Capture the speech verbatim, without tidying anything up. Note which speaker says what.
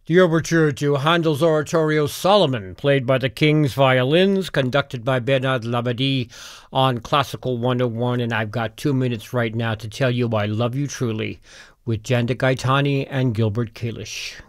Speaker 1: The overture to Handel's oratorio Solomon, played by the King's Violins, conducted by Bernard Labadie on Classical one oh one, and I've got two minutes right now to tell you I love you truly, with Janda Gaetani and Gilbert Kalish.